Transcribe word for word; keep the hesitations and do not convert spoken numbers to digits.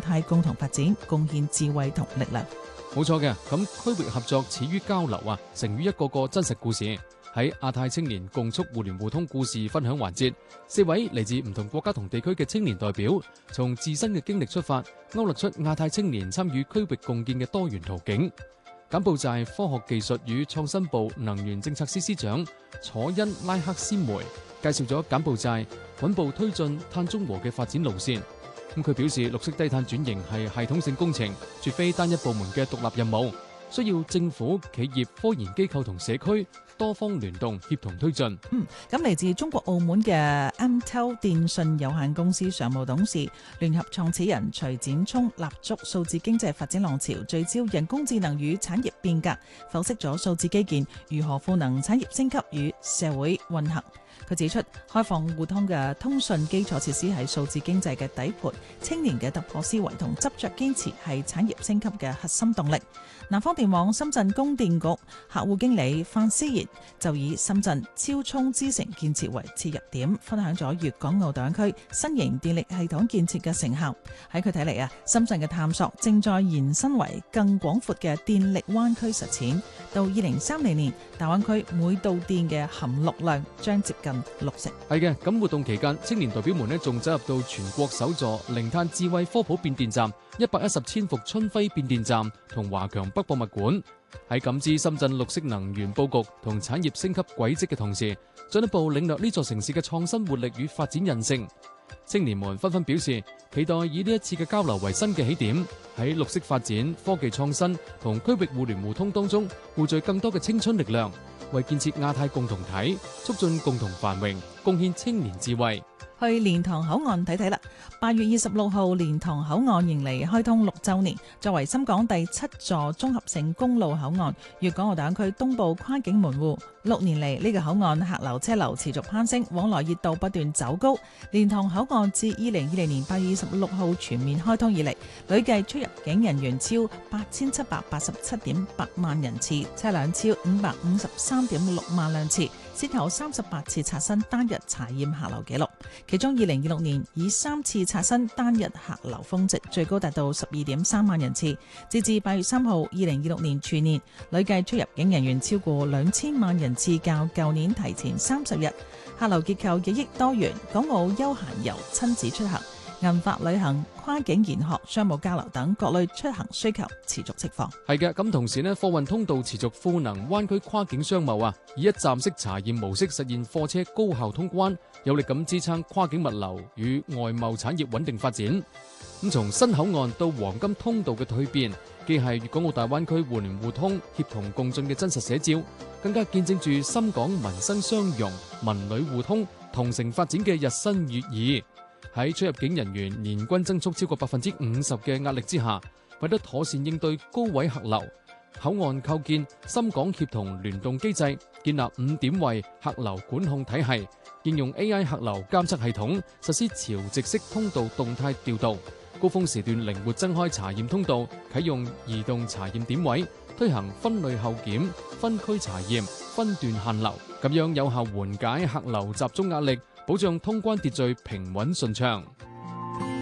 太共同發展，貢獻智慧同力量。 冇錯嘅，咁區域合作始於交流啊，成於一個個真實故事。喺亞太青年共促互聯互通故事分享環節，四位嚟自唔同國家同地區嘅青年代表，從自身嘅經歷出發，勾勒出亞太青年參與區域共建嘅多元途徑。柬埔寨科學技術與創新部能源政策司司長楚恩拉克斯梅介紹咗柬埔寨穩步推進碳中和嘅發展路線。咁佢表示，綠色低碳轉型係系統性工程，絕非單一部門嘅獨立任務，需要政府、企業、科研機構同社區多方聯動協同推進。 嗯，咁嚟自中國澳門嘅 M T E L 電訊有限公司常務董事、聯合創始人徐展聰立足數字經濟發展浪潮，聚焦人工智能與產業變革，剖析咗數字基建如何賦能產業升級與社會運行。佢指出，開放互通嘅通訊基礎設施係數字經濟嘅底盤，青年嘅突破思維同執着堅持係產業升級嘅核心動力。南方電網深圳供電局客戶經理范思賢就以深圳超充之城建設為切入點，分享咗粵港澳大灣區新型電力系統建設嘅成效。喺佢睇嚟啊，深圳嘅探索正在延伸為更廣闊嘅電力灣區實踐。到二零三零年，大灣區每度電嘅含氯量將接近六成。 係嘅，咁活動期間，青年代表們呢仲走入到全國首座零碳智慧科普變電站、一百一十千伏春暉變電站同華強北博物館。喺感知深圳綠色能源佈局同產業升級軌跡嘅同時，進一步領略呢座城市嘅創新活力與發展韌性。青年們紛紛表示，期待以呢一次嘅交流為新嘅起點，喺綠色發展、科技創新同區域互聯互通當中，匯聚更多嘅青春力量，為建設亞太共同體、促進共同繁榮，貢獻青年智慧。 去蓮塘口岸睇睇啦！八月二十六號，蓮塘口岸迎嚟開通六週年，作為深港第七座綜合性公路口岸，粵港澳大灣區東部跨境門戶。六年嚟，呢個口岸客流車流持續攀升，往來熱度不斷走高。蓮塘口岸自二零二零年八月二十六號全面開通以嚟，累計出入境人員超八千七百八十七點八萬人次，車輛超五百五十三點六萬輛次，先後三十八次刷新單日查驗客流紀錄。其中二零二六年以三次刷新單日客流峰值，最高達到十二點三萬人次。截至八月三號，二零二六年全年累計出入境人員超過兩千萬人次，較舊年提前三十日。客流結構日益多元，港澳休閒遊、親子出行、銀髮旅行、跨境研學、商務交流等各類出行需求持續釋放。 係嘅，咁同時呢，貨運通道持續賦能灣區跨境商貿啊，以一站式查驗模式實現貨車高效通關，有力咁支撐跨境物流與外貿產業穩定發展。咁從新口岸到黃金通道嘅蛻變，既係粵港澳大灣區互聯互通、協同共進嘅真實寫照，更加見證住深港民生相融、民旅互通、同城發展嘅日新月異。喺出入境人員年均增速超過百分之五十嘅壓力之下，為咗妥善應對高位客流，口岸構建深港協同聯動機制，建立五點位客流管控體系，應用 A I 客流監測系統，實施潮汐式通道動態調度，高峰時段靈活增開查驗通道，啟用移動查驗點位，推行分類後檢、分區查驗、分段限流，咁樣有效緩解客流集中壓力，保障通關秩序平穩順暢。